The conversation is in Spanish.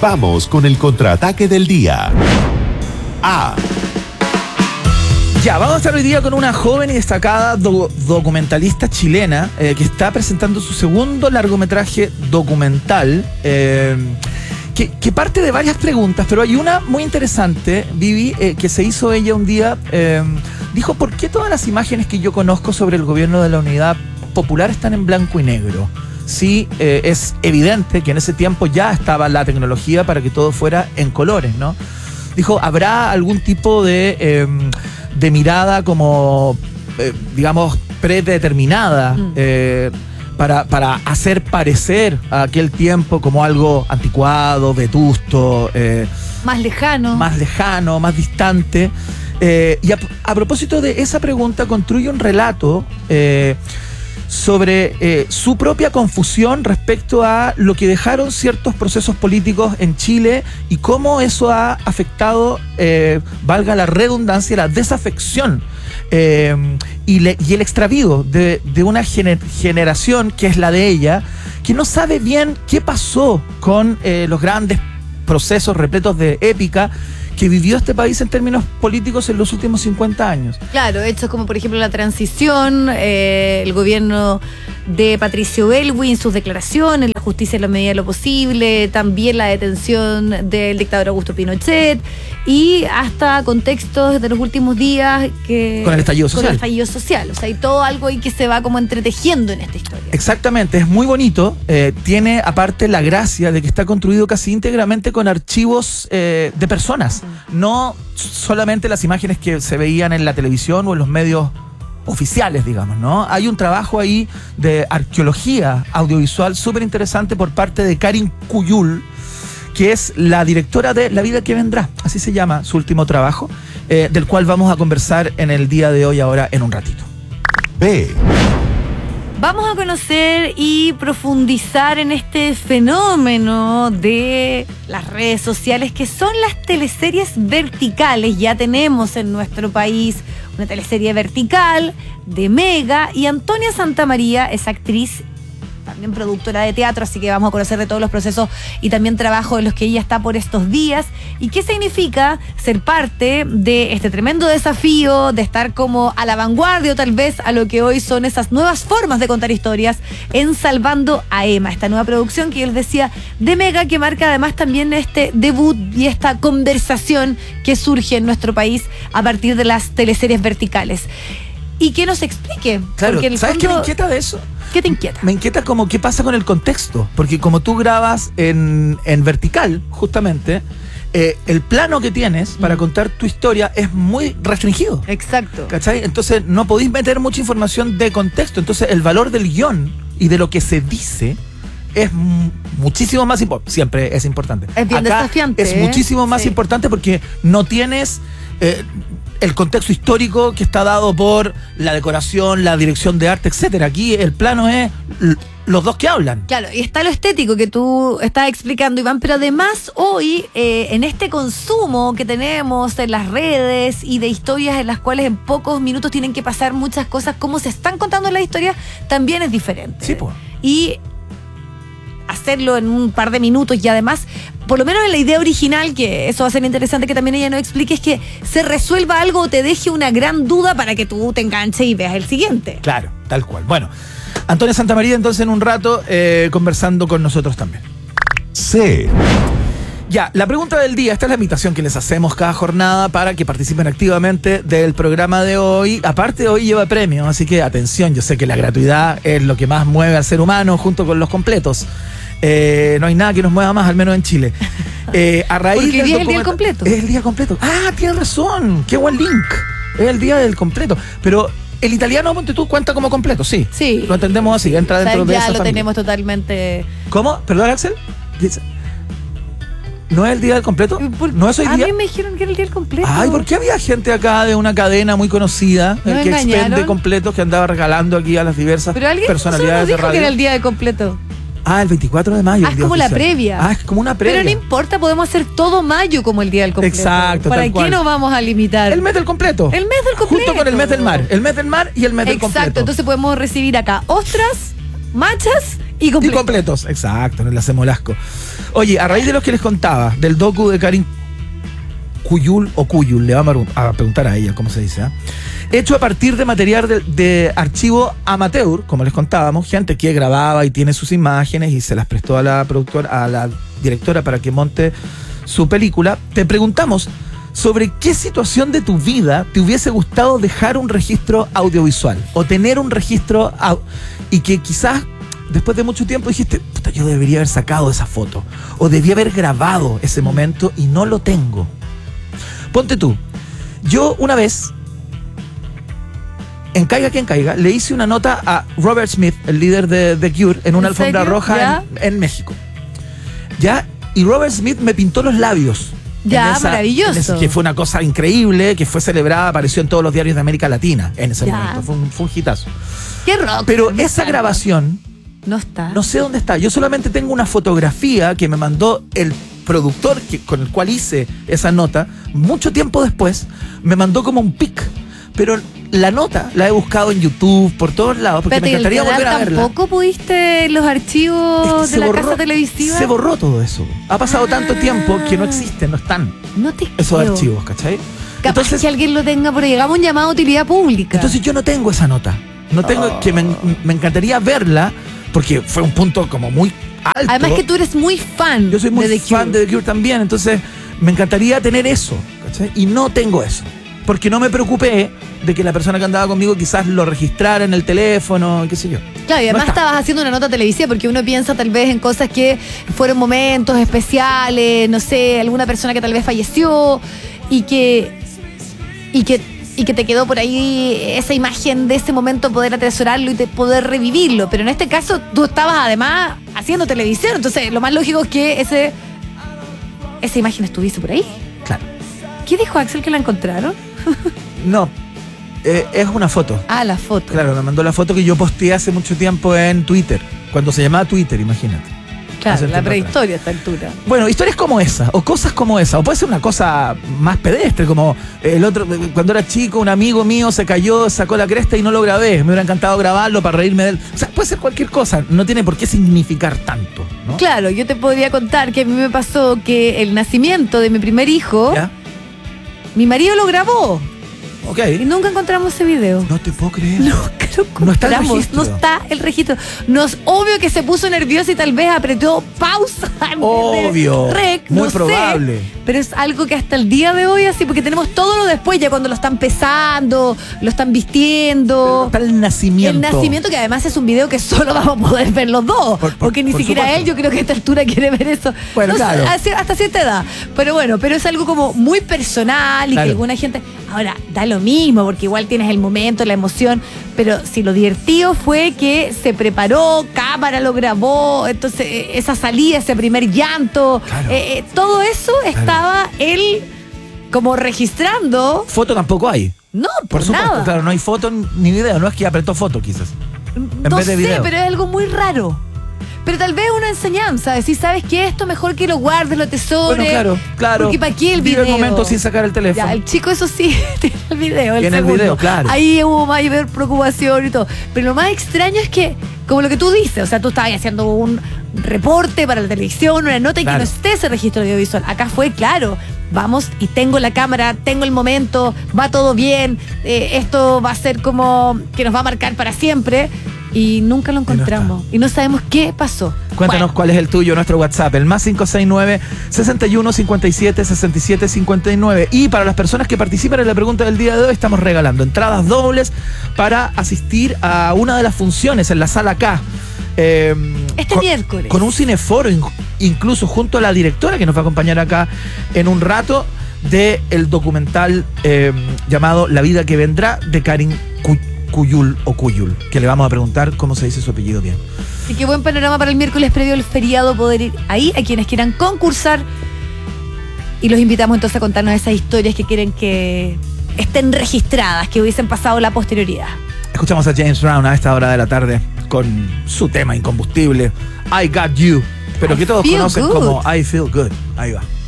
Vamos con el contraataque del día. Ya, vamos a estar hoy día con una joven y destacada documentalista chilena que está presentando su segundo largometraje documental que parte de varias preguntas, pero hay una muy interesante, Vivi, que se hizo ella un día. Dijo, ¿por qué todas las imágenes que yo conozco sobre el gobierno de la Unidad Popular están en blanco y negro? Sí, es evidente que en ese tiempo ya estaba la tecnología para que todo fuera en colores, ¿no? Dijo, ¿habrá algún tipo de mirada como, digamos, predeterminada para hacer parecer a aquel tiempo como algo anticuado, vetusto, más lejano, más distante? Y a propósito de esa pregunta, construye un relato sobre su propia confusión respecto a lo que dejaron ciertos procesos políticos en Chile y cómo eso ha afectado, valga la redundancia, la desafección y el extravío de una generación que es la de ella, que no sabe bien qué pasó con los grandes procesos repletos de épica que vivió este país en términos políticos en los últimos 50 años. Claro, hechos como por ejemplo la transición, el gobierno de Patricio Aylwin, sus declaraciones, la justicia en la medida de lo posible, también la detención del dictador Augusto Pinochet y hasta contextos de los últimos días con el estallido social. Con el estallido social, o sea, hay todo algo ahí que se va como entretejiendo en esta historia. Exactamente, es muy bonito, tiene aparte la gracia de que está construido casi íntegramente con archivos de personas. No solamente las imágenes que se veían en la televisión o en los medios oficiales, digamos, ¿no? Hay un trabajo ahí de arqueología audiovisual súper interesante por parte de Karin Cuyul, que es la directora de La vida que vendrá, así se llama su último trabajo, del cual vamos a conversar en el día de hoy, ahora en un ratito. Vamos a conocer y profundizar en este fenómeno de las redes sociales que son las teleseries verticales. Ya tenemos en nuestro país una teleserie vertical de Mega y Antonia Santamaría es actriz, también productora de teatro, así que vamos a conocer de todos los procesos y también trabajo en los que ella está por estos días y qué significa ser parte de este tremendo desafío de estar como a la vanguardia o tal vez a lo que hoy son esas nuevas formas de contar historias en Salvando a Emma, esta nueva producción que yo les decía de Mega, que marca además también este debut y esta conversación que surge en nuestro país a partir de las teleseries verticales. Y que nos explique. Claro, porque ¿sabes qué me inquieta de eso? ¿Qué te inquieta? Me inquieta como qué pasa con el contexto, porque como tú grabas en vertical, justamente, el plano que tienes para contar tu historia es muy restringido. Exacto. ¿Cachai? Entonces no podéis meter mucha información de contexto, entonces el valor del guión y de lo que se dice es muchísimo más importante. Siempre es importante. Es bien desafiante. Es muchísimo más importante porque no tienes el contexto histórico que está dado por la decoración, la dirección de arte, etcétera. Aquí el plano es los dos que hablan. Claro, y está lo estético que tú estás explicando, Iván, pero además hoy, en este consumo que tenemos en las redes y de historias en las cuales en pocos minutos tienen que pasar muchas cosas, cómo se están contando las historias, también es diferente. Sí, pues. Y hacerlo en un par de minutos y además, por lo menos en la idea original, que eso va a ser interesante que también ella nos explique, es que se resuelva algo o te deje una gran duda para que tú te enganches y veas el siguiente. Claro, tal cual. Bueno, Antonia Santamaría entonces en un rato conversando con nosotros también. Ya, la pregunta del día, esta es la invitación que les hacemos cada jornada para que participen activamente del programa de hoy. Aparte, hoy lleva premio, así que atención, yo sé que la gratuidad es lo que más mueve al ser humano junto con los completos. No hay nada que nos mueva más, al menos en Chile. A raíz porque hoy del es el día del completo. Es el día completo. Ah, tienes razón, qué buen link. Es el día del completo. Pero el italiano, ponte tú, cuenta como completo, sí. Sí. Lo entendemos así, entra dentro de esa ya lo familia. tenemos totalmente. ¿Cómo? ¿Perdón, Axel? ¿No es el día del completo? ¿No es hoy día? A mí me dijeron que era el día del completo. Ay, ¿por qué había gente acá de una cadena muy conocida que expende completos que andaba regalando aquí a las diversas personalidades de radio? Pero alguien dijo que era el día del completo. Ah, el 24 de mayo. Ah, es como la previa. Ah, es como una previa. Pero no importa, podemos hacer todo mayo como el día del completo. Exacto. ¿Para qué nos vamos a limitar? El mes del completo. El mes del completo. Junto con el mes del mar. El mes del mar y el mes del completo. Exacto, entonces podemos recibir acá ostras, machas Y completos. Exacto, no le hacemos el asco. Oye, a raíz de lo que les contaba, del docu de Karin Cuyul o Cuyul, le vamos a preguntar a ella cómo se dice, hecho a partir de material de archivo amateur, como les contábamos, gente que grababa y tiene sus imágenes y se las prestó a la productora, a la directora para que monte su película. Te preguntamos sobre qué situación de tu vida te hubiese gustado dejar un registro audiovisual o tener un registro y que quizás después de mucho tiempo dijiste, puta, yo debería haber sacado esa foto o debía haber grabado ese momento y no lo tengo. Ponte tú, yo una vez, en Caiga Quien Caiga, le hice una nota a Robert Smith, el líder de The Cure, en una alfombra roja en México. ¿Ya? Y Robert Smith me pintó los labios. Ya, maravilloso. Que fue una cosa increíble, que fue celebrada, apareció en todos los diarios de América Latina en ese momento. Fue un hitazo. Qué rock. Pero esa grabación no está. No sé dónde está. Yo solamente tengo una fotografía que me mandó el productor con el cual hice esa nota. Mucho tiempo después me mandó como un pic. Pero la nota la he buscado en YouTube, por todos lados, porque me encantaría volver a verla. ¿Tampoco pudiste los archivos de la casa televisiva? Se borró todo eso. Ha pasado tanto tiempo que no existen, no están esos archivos, ¿cachai? Capaz entonces, que alguien lo tenga, pero llegamos a un llamado a utilidad pública. Entonces yo no tengo esa nota. No tengo, que me encantaría verla, porque fue un punto como muy alto. Además que tú eres muy fan. Yo soy muy fan de The Cure también, entonces me encantaría tener eso, ¿cachai? Y no tengo eso. Porque no me preocupé de que la persona que andaba conmigo quizás lo registrara en el teléfono, qué sé yo. Claro, y además estabas haciendo una nota televisiva porque uno piensa tal vez en cosas que fueron momentos especiales, no sé, alguna persona que tal vez falleció y que te quedó por ahí esa imagen de ese momento, poder atesorarlo y poder revivirlo. Pero en este caso tú estabas además haciendo televisión, entonces lo más lógico es que esa imagen estuviese por ahí. Claro. ¿Qué dijo Axel, que la encontraron? No, es una foto. Ah, la foto. Claro, me mandó la foto que yo posteé hace mucho tiempo en Twitter, cuando se llamaba Twitter, imagínate. Claro, la prehistoria a esta altura. Bueno, historias como esa, o cosas como esa, o puede ser una cosa más pedestre, como el otro, cuando era chico, un amigo mío se cayó, sacó la cresta y no lo grabé. Me hubiera encantado grabarlo para reírme de él. O sea, puede ser cualquier cosa, no tiene por qué significar tanto, ¿no? Claro, yo te podría contar que a mí me pasó que el nacimiento de mi primer hijo, ¿ya? Mi marido lo grabó. Ok. Y nunca encontramos ese video. No te puedo creer. Nunca lo encontramos. No está el registro. No está el registro. Obvio que se puso nervioso y tal vez apretó pausa. Obvio. Rec, muy no probable. Sé, pero es algo que hasta el día de hoy así, porque tenemos todo lo después, ya cuando lo están pesando, lo están vistiendo. Para el nacimiento. El nacimiento, que además es un video que solo vamos a poder ver los dos. Porque ni siquiera supuesto. Él, yo creo que a esta altura quiere ver eso. Bueno, no claro. Sé, hasta cierta edad. Pero bueno, pero es algo como muy personal y claro. Que alguna gente. Ahora, da lo mismo, porque igual tienes el momento, la emoción, pero si lo divertido fue que se preparó, cámara lo grabó, entonces esa salida, ese primer llanto, claro. Todo eso estaba él como registrando. Foto tampoco hay. No, por supuesto, nada. Claro, no hay foto ni video, no es que apretó foto quizás. No sé, pero es algo muy raro. Pero tal vez una enseñanza, decir, ¿sabes qué? Esto mejor que lo guardes, lo atesores. Bueno, claro. Porque ¿para qué el video? Vive el momento sin sacar el teléfono. Ya, el chico, eso sí, tiene el video. Tiene el video, claro. Ahí hubo mayor preocupación y todo. Pero lo más extraño es que, como lo que tú dices, o sea, tú estabas haciendo un reporte para la televisión, una nota y claro. Que no esté ese registro audiovisual. Acá fue, claro, vamos y tengo la cámara, tengo el momento, va todo bien, esto va a ser como que nos va a marcar para siempre. Y nunca lo encontramos. Y no sabemos qué pasó. Cuéntanos cuál es el tuyo, nuestro WhatsApp. El más 569-6157-6759. Y para las personas que participan en la pregunta del día de hoy, estamos regalando entradas dobles para asistir a una de las funciones en la sala K. Miércoles. Con un cineforo, incluso junto a la directora que nos va a acompañar acá en un rato, del documental llamado La vida que vendrá, de Karin Cuyul o Cuyul, que le vamos a preguntar cómo se dice su apellido bien. Y qué buen panorama para el miércoles previo al feriado, poder ir ahí a quienes quieran concursar. Y los invitamos entonces a contarnos esas historias que quieren que estén registradas, que hubiesen pasado la posterioridad. Escuchamos a James Brown a esta hora de la tarde con su tema incombustible, I Got You, pero que todos conocen como I Feel Good. Ahí va.